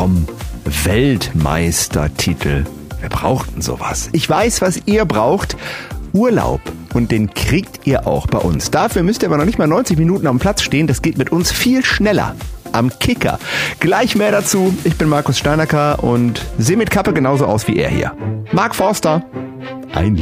Komm, Weltmeistertitel. Wir brauchten sowas. Ich weiß, was ihr braucht. Urlaub. Und den kriegt ihr auch bei uns. Dafür müsst ihr aber noch nicht mal 90 Minuten am Platz stehen. Das geht mit uns viel schneller. Am Kicker. Gleich mehr dazu. Ich bin Markus Steinacker und sehe mit Kappe genauso aus wie er hier. Mark Forster. Ein